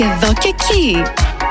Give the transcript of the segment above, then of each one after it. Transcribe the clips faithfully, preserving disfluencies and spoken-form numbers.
Εδώ και εκεί.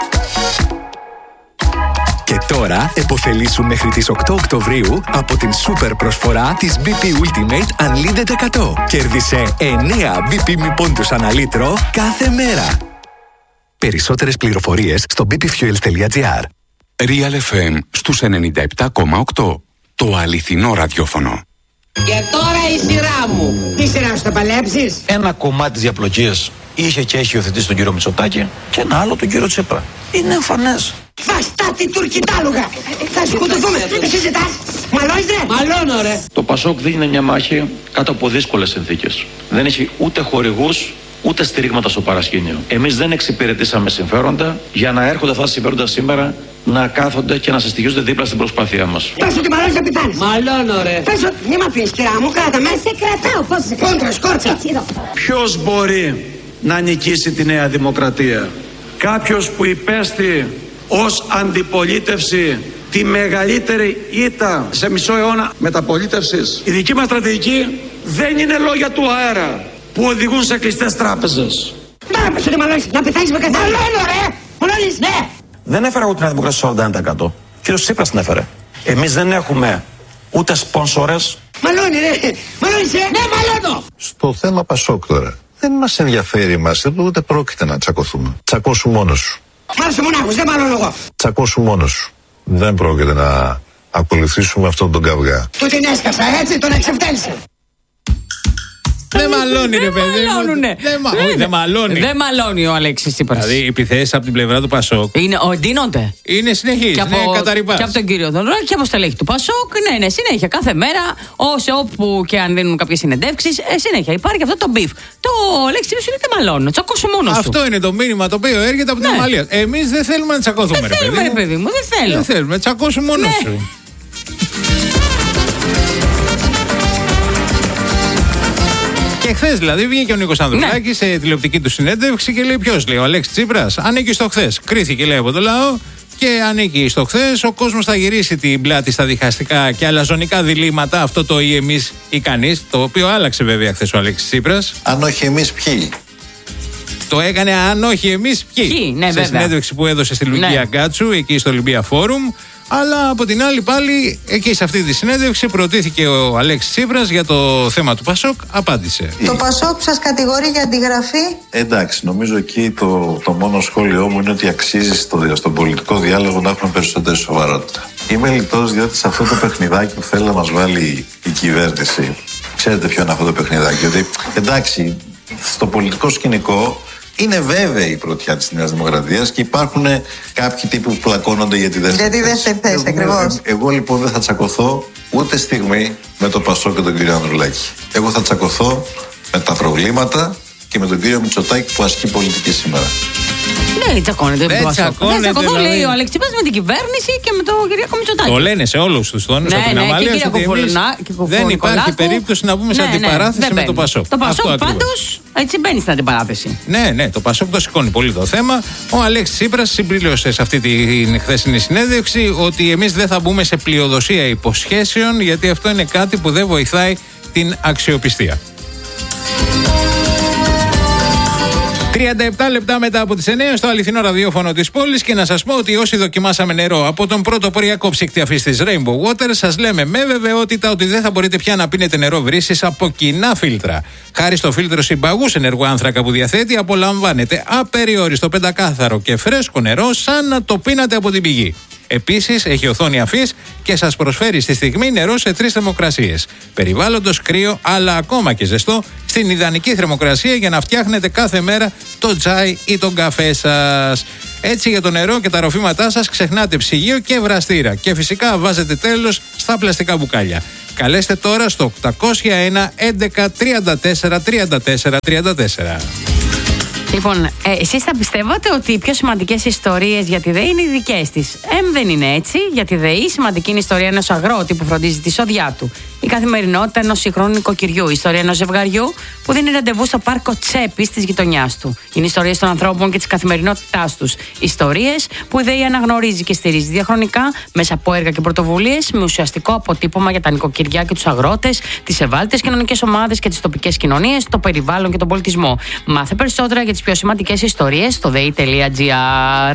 Και τώρα επωφελήσου μέχρι τις οκτώ Οκτωβρίου από την σούπερ προσφορά της μπι πι Ultimate Unlimited εκατό. Κέρδισε εννέα μπι πι μη πόντους ανά λίτρο κάθε μέρα. Περισσότερες πληροφορίες στο μπι πι fuels τελεία τζι άρ. Real εφ εμ στους ενενήντα επτά κόμμα οκτώ. Το αληθινό ραδιόφωνο. Και τώρα η σειρά μου. Τι σειρά σου θα παλέψεις? Ένα κομμάτι της διαπλοκής είχε και έχει υιοθετήσει τον κύριο Μητσοτάκη και ένα άλλο τον κύριο Τσίπρα. Είναι εμφανές. Βαστάτη τουρκιτάλουγα. Θα σκοτωθούμε. Εσύ ζητάς? Μαλώνεις ρε? Μαλώνω ρε. Το Πασόκ δίνει μια μάχη κάτω από δύσκολες συνθήκες. Δεν έχει ούτε χορηγούς ούτε στηρίγματα στο παρασκήνιο. Εμείς δεν εξυπηρετήσαμε συμφέροντα για να έρχονται αυτά τα συμφέροντα σήμερα να κάθονται και να συστοιχίζονται δίπλα στην προσπάθειά μας. Πες ότι μαλώνεις να πιτάνεις. Μαλώνω ρε. Πες ότι μη μ' αφήνεις κυρά μου, κράτα με. Σε κρατάω, πώς σε κόντρα, σκόρτσα. Ποιος μπορεί να νικήσει τη Νέα Δημοκρατία? Κάποιος που υπέστη ως αντιπολίτευση τη μεγαλύτερη ήττα σε μισό αιώνα μεταπολίτευσης. Η δική μας στρατηγική δεν είναι λόγια του αέρα που οδηγούν σε κλειστές τράπεζες. Τώρα πες ότι μαλώνεις να πιτάνεις με καθένα. Μαλώνω ρε. Μαλώνεις, ναι. Δεν έφερα εγώ την Νέα Δημοκρατία στο σαράντα ένα τοις εκατό. Ο κύριος Τσίπρας την έφερε. Εμείς δεν έχουμε ούτε σπόνσορες. Μαλώνει ρε. Μαλώνεις ρε. Ναι, μαλώνω. Στο θέμα Πασόκ τώρα. Δεν μας ενδιαφέρει εμάς, ούτε πρόκειται να τσακωθούμε. Τσακώσου μόνος σου. Μ' άρεσε μονάχος, δεν μαλώνω εγώ. Τσακώσου μόνος σου. Δεν πρόκειται να ακολουθήσουμε αυτόν τον καυγά. Του την έσκασα, έτσι, τον εξευτέλισε. Δεν μαλώνει ρε παιδί. Μαλώνουνε. Δεν μαλώνει. Δεν μαλώνει ο Αλέξης Τσίπρας. Δηλαδή οι επιθέσεις από την πλευρά του Πασόκ Είναι, ο, ντύνονται. είναι συνεχείς, είναι καταρρυπάς. Και από τον κύριο Δονδράκη και από στελέχη του Πασόκ. Ναι, ναι, συνέχεια. Κάθε μέρα, όσο όπου και αν δίνουν κάποιες συνεντεύξεις, ε, συνέχεια υπάρχει αυτό το μπιφ. Το Αλέξη Τσίπρας είναι δεν μαλώνει. Τσακώσου μόνος του. Αυτό είναι το μήνυμα το οποίο έρχεται από την Ναι. Αμαλία. Εμείς δεν θέλουμε να τσακωθούμε, Δεν ρε θέλουμε, ρε παιδί μου, δεν θέλω. Δεν θέλουμε, τσακώσου μόνος Ναι. σου. Και χθες δηλαδή βγήκε ο Νίκος Ανδρουλάκης Ναι. σε τηλεοπτική του συνέντευξη και λέει: ποιος, λέει, ο Αλέξης Τσίπρας, ανήκει στο χθες. Κρίθηκε, λέει, από το λαό και ανήκει στο χθες. Ο κόσμος θα γυρίσει την πλάτη στα διχαστικά και αλαζονικά διλήμματα. Αυτό το ή εμείς ή κανείς, το οποίο άλλαξε βέβαια χθες ο Αλέξης Τσίπρας. Αν όχι εμείς ποιοι? Το έκανε αν όχι εμείς ποιοι. Ποιοι, ναι, σε βέβαια. συνέντευξη που έδωσε στη Λουκία Ναι. Γκάτσου, εκεί στο Ολυμπία Φόρουμ. Αλλά από την άλλη πάλι, εκεί σε αυτή τη συνέντευξη προτίθηκε ο Αλέξης Τσίπρας για το θέμα του Πασόκ, απάντησε. Το Πασόκ σας κατηγορεί για αντιγραφή. Εντάξει, νομίζω εκεί το, το μόνο σχόλιο μου είναι ότι αξίζει στο, στον πολιτικό διάλογο να έχουμε περισσότερη σοβαρότητα. Είμαι λιτός διότι σε αυτό το παιχνιδάκι που θέλει να μας βάλει η κυβέρνηση, ξέρετε ποιο είναι αυτό το παιχνιδάκι? Ότι εντάξει, στο πολιτικό σκηνικό είναι βέβαιη η πρωτιά της Νέας Δημοκρατίας και υπάρχουν κάποιοι τύποι που πλακώνονται για τη δεύτερη Για τη δεύτερη θέση, ακριβώς. Εγώ, εγώ λοιπόν δεν θα τσακωθώ ούτε στιγμή με τον Πασό και τον κύριο Ανδρουλάκη. Εγώ θα τσακωθώ με τα προβλήματα και με τον κύριο Μητσοτάκη που ασκεί πολιτική σήμερα. Ναι, τσακώνεται. Δεν με το Πασόκ. τσακώνεται, Δεν τσακωθώ, δηλαδή. λέει ο Αλέξης Τσίπρας με την κυβέρνηση και με τον Κυριάκο Μητσοτάκη. Το λένε σε όλους τους τόνους Ναι, από την ναι, και Αμαλία κυρία ότι εμείς Κουφουλνά- και Κουφου- δεν υπάρχει Νικολάκου. περίπτωση να μπούμε σε Ναι, ναι, αντιπαράθεση δεν με το μπαίνει. Πασόκ. Το Πασόκ Αυτό ακριβώς. πάντως έτσι μπαίνει στην αντιπαράθεση. Ναι, ναι, το Πασόκ το σηκώνει πολύ το θέμα. Ο Αλέξης Τσίπρας συμπλήρωσε σε αυτή την χθεσινή συνέντευξη ότι εμείς δεν θα μπούμε σε πλειοδοσία υποσχέσεων, γιατί αυτό είναι κάτι που δεν βοηθάει την αξιοπιστία. τριάντα επτά λεπτά μετά από τις εννέα στο αληθινό ραδιόφωνο της πόλης και να σας πω ότι όσοι δοκιμάσαμε νερό από τον πρώτο ποριακό ψυκτή αφής της Rainbow Water, σας λέμε με βεβαιότητα ότι δεν θα μπορείτε πια να πίνετε νερό βρύσης από κοινά φίλτρα. Χάρη στο φίλτρο συμπαγούς ενεργού άνθρακα που διαθέτει, απολαμβάνετε απεριόριστο πεντακάθαρο και φρέσκο νερό σαν να το πίνατε από την πηγή. Επίσης, έχει οθόνη αφής και σας προσφέρει στη στιγμή νερό σε τρεις θερμοκρασίες. Περιβάλλοντος, κρύο, αλλά ακόμα και ζεστό, στην ιδανική θερμοκρασία για να φτιάχνετε κάθε μέρα το τσάι ή τον καφέ σας. Έτσι, για το νερό και τα ροφήματά σας ξεχνάτε ψυγείο και βραστήρα. Και φυσικά βάζετε τέλος στα πλαστικά μπουκάλια. Καλέστε τώρα στο οκτακόσια ένα έντεκα τριάντα τέσσερα τριάντα τέσσερα τριάντα τέσσερα. Λοιπόν, ε, εσείς θα πιστεύατε ότι οι πιο σημαντικές ιστορίες για τη ΔΕΗ είναι οι δικές της. Εμ, δεν είναι έτσι. Για τη ΔΕΗ σημαντική είναι η ιστορία ενός αγρότη που φροντίζει τη σοδιά του. Η καθημερινότητα ενός σύγχρονου νοικοκυριού. Η ιστορία ενός ζευγαριού που δίνει ραντεβού στο πάρκο Τσέπης της γειτονιάς του. Είναι ιστορίες των ανθρώπων και της καθημερινότητάς τους. Ιστορίες που η ΔΕΗ αναγνωρίζει και στηρίζει διαχρονικά μέσα από έργα και πρωτοβουλίες με ουσιαστικό αποτύπωμα για τα νοικοκυριά και τους αγρότες, τις ευάλωτες κοινωνικές ομάδες και τις τοπικές κοινωνίες, το περιβάλλον και τον πολιτισμό. Μάθε περισσότερα για τις πιο σημαντικές ιστορίες στο δέη τελεία τζι άρ.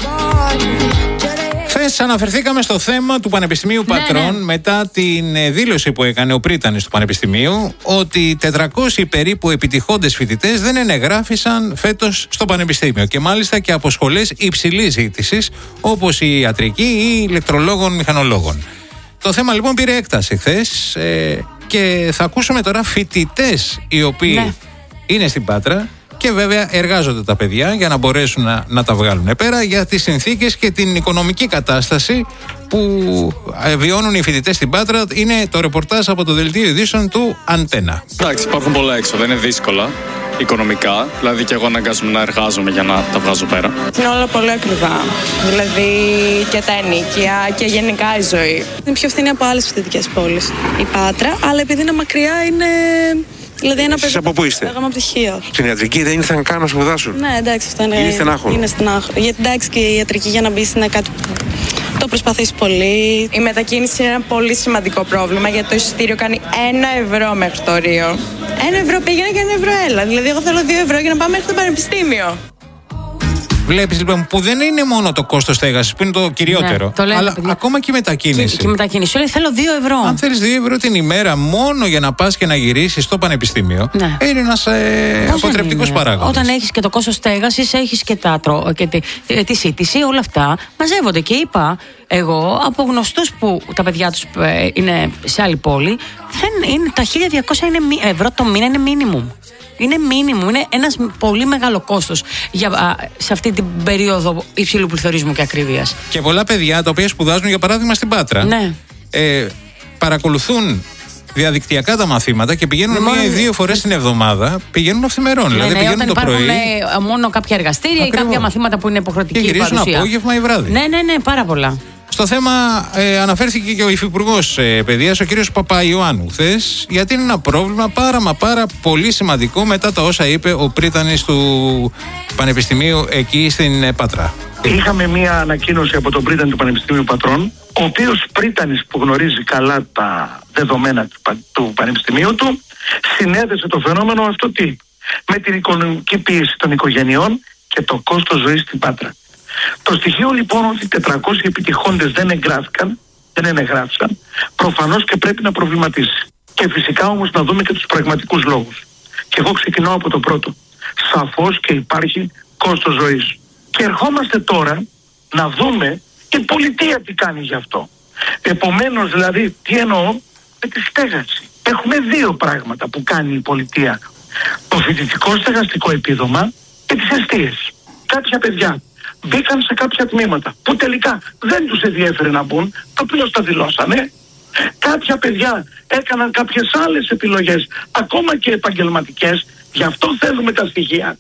Χθες αναφερθήκαμε στο θέμα του Πανεπιστημίου Πατρών, ναι, ναι. μετά την δήλωση που έκανε ο πρίτανης του Πανεπιστημίου ότι τετρακόσιοι περίπου επιτυχόντες φοιτητές δεν ενεγράφησαν φέτος στο Πανεπιστήμιο και μάλιστα και από σχολές υψηλής ζήτησης όπως η ιατρική ή ηλεκτρολόγων μηχανολόγων. Το θέμα λοιπόν πήρε έκταση χθες ε, και θα ακούσουμε τώρα φοιτητές οι οποίοι ναι. είναι στην Πάτρα. Και βέβαια εργάζονται τα παιδιά για να μπορέσουν να, να τα βγάλουν πέρα για τις συνθήκες και την οικονομική κατάσταση που βιώνουν οι φοιτητές στην Πάτρα. Είναι το ρεπορτάζ από το δελτίο ειδήσεων του Αντένα. Εντάξει, υπάρχουν πολλά έξοδα, είναι δύσκολα οικονομικά. Δηλαδή και εγώ αναγκάζομαι να εργάζομαι για να τα βγάζω πέρα. Είναι όλα πολύ ακριβά. Δηλαδή και τα ενίκια και γενικά η ζωή. Είναι πιο φθηνή από άλλες φοιτητικές πόλεις η Πάτρα, αλλά επειδή είναι μακριά είναι. Δηλαδή ένα παιδί. Από πού είστε? Λέγαμε από πτυχίο. Στην ιατρική δεν ήρθαν καν να σπουδάσουν. Ναι, εντάξει, αυτό είναι. Είναι στενάχωρο. Είναι στενάχωρο. Γιατί εντάξει και η ιατρική για να μπει είναι κάτι που το προσπαθείς πολύ. Η μετακίνηση είναι ένα πολύ σημαντικό πρόβλημα γιατί το εισιτήριο κάνει ένα ευρώ μέχρι το Ρίο. Ένα ευρώ πήγαινε και ένα ευρώ έλα. Δηλαδή, εγώ θέλω δύο ευρώ για να πάω μέχρι το πανεπιστήμιο. Βλέπεις λοιπόν που δεν είναι μόνο το κόστος στέγασης που είναι το κυριότερο, ναι, το λέμε, αλλά παιδιά. Ακόμα και η μετακίνηση. Και, και η μετακίνηση. Σου λέει θέλω δύο ευρώ. Αν θέλεις δύο ευρώ την ημέρα μόνο για να πας και να γυρίσεις στο πανεπιστήμιο, ναι. είναι ένας ε, αποτρεπτικός παράγοντας. Όταν έχεις και το κόστος στέγασης, έχεις και, τα, και τη, τη, τη σύντηση, όλα αυτά μαζεύονται. Και είπα εγώ από γνωστούς που τα παιδιά τους ε, είναι σε άλλη πόλη, δεν είναι, τα χίλια διακόσια ευρώ το μήνα είναι minimum. Είναι μήνυμο, είναι ένας πολύ μεγάλο κόστος για, α, σε αυτή την περίοδο υψηλού πληθωρισμού και ακρίβειας. Και πολλά παιδιά τα οποία σπουδάζουν για παράδειγμα στην Πάτρα ναι. ε, παρακολουθούν διαδικτυακά τα μαθήματα και πηγαίνουν μία ή δύο φορές την εβδομάδα, πηγαίνουν αυθημερών. Ναι, δηλαδή ναι, πηγαίνουν όταν το πρωί. Υπάρχουν μόνο κάποια εργαστήρια Ακριβώς. ή κάποια μαθήματα που είναι υποχρεωτική και γυρίζουν παρουσία. Απόγευμα ή βράδυ. Ναι, ναι, ναι, πάρα πολλά. Στο θέμα ε, αναφέρθηκε και ο Υφυπουργός ε, Παιδείας, ο κύριος Παπαϊωάννου, χθες, γιατί είναι ένα πρόβλημα πάρα μα πάρα πολύ σημαντικό μετά τα όσα είπε ο πρίτανης του Πανεπιστημίου εκεί στην ε, Πάτρα. Είχαμε μία ανακοίνωση από τον πρίτανη του Πανεπιστημίου Πατρών, ο οποίος πρίτανης που γνωρίζει καλά τα δεδομένα του Πανεπιστημίου του, συνέδεσε το φαινόμενο αυτό τι, με την οικονομική πίεση των οικογενειών και το κόστος ζωής στην Πάτρα. Το στοιχείο λοιπόν ότι τετρακόσιοι επιτυχόντες δεν εγγράφηκαν, δεν ενεγράφησαν, προφανώς και πρέπει να προβληματίσει. Και φυσικά όμως να δούμε και τους πραγματικούς λόγους. Και εγώ ξεκινάω από το πρώτο. Σαφώς και υπάρχει κόστος ζωής. Και ερχόμαστε τώρα να δούμε η πολιτεία τι κάνει γι' αυτό. Επομένως δηλαδή τι εννοώ με τη στέγαση. Έχουμε δύο πράγματα που κάνει η πολιτεία. Το φοιτητικό στεγαστικό επίδομα και τις εστίες. Κάποια παιδιά μπήκαν σε κάποια τμήματα που τελικά δεν τους ενδιέφερε να μπουν, απλώς τα δηλώσανε. Κάποια παιδιά έκαναν κάποιες άλλες επιλογές, ακόμα και επαγγελματικές, γι' αυτό θέλουμε τα στοιχεία.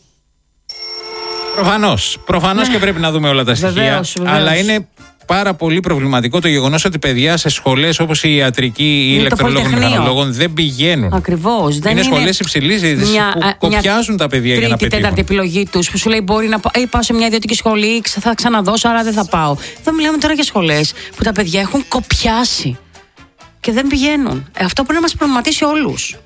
Προφανώς, προφανώς ναι. και πρέπει να δούμε όλα τα στοιχεία, βεβαίως, βεβαίως. αλλά είναι πάρα πολύ προβληματικό το γεγονός ότι παιδιά σε σχολές όπως η ιατρική ή η ηλεκτρολόγων μηχανολόγων δεν πηγαίνουν. Ακριβώς. Είναι, είναι σχολές υψηλής ζήτησης που μια, κοπιάζουν τα παιδιά για να πετύχουν. Τρίτη, τέταρτη επιλογή τους που σου λέει μπορεί να πάω, πάω σε μια ιδιωτική σχολή, θα ξαναδώσω, άρα δεν θα πάω. Εδώ μιλάμε τώρα για σχολές που τα παιδιά έχουν κοπιάσει και δεν πηγαίνουν. Ε, αυτό πρέπει να μας προβληματίσει όλους.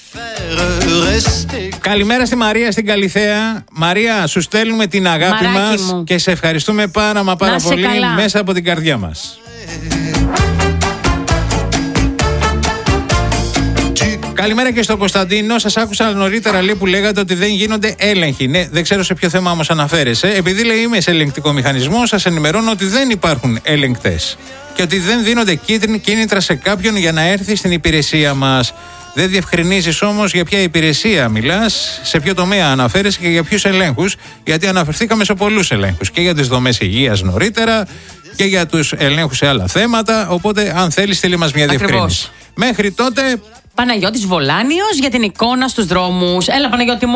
Καλημέρα στη Μαρία στην Καλιθέα. Μαρία, σου στέλνουμε την αγάπη μας μου. Και σε ευχαριστούμε πάρα μα πάρα πολύ καλά. Μέσα από την καρδιά μας. Καλημέρα και στο Κωνσταντίνο. Σας άκουσα νωρίτερα λέει, που λέγατε ότι δεν γίνονται έλεγχοι. Ναι, δεν ξέρω σε ποιο θέμα όμως αναφέρεσαι. Επειδή λέει είμαι σε ελεγκτικό μηχανισμό, σας ενημερώνω ότι δεν υπάρχουν ελεγκτές και ότι δεν δίνονται κίνητρα σε κάποιον για να έρθει στην υπηρεσία μας. Δεν διευκρινίζεις όμως για ποια υπηρεσία μιλάς, σε ποιο τομέα αναφέρεσαι και για ποιους ελέγχους, γιατί αναφερθήκαμε σε πολλούς ελέγχους και για τις δομές υγείας νωρίτερα και για τους ελέγχους σε άλλα θέματα. Οπότε, αν θέλεις, στείλει μας μια διευκρίνηση. Μέχρι τότε. Παναγιώτης Βολάνιος για την εικόνα στους δρόμους. Έλα, Παναγιώτη μου.